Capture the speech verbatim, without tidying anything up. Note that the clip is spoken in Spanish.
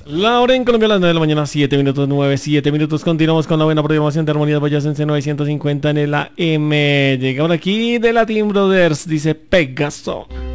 La hora en Colombia a las nueve de la mañana, siete minutos, nueve, siete minutos. Continuamos con la buena programación de Armonías Boyacense novecientos cincuenta en el A M. Llega por aquí de Latin Brothers, dice Pegaso.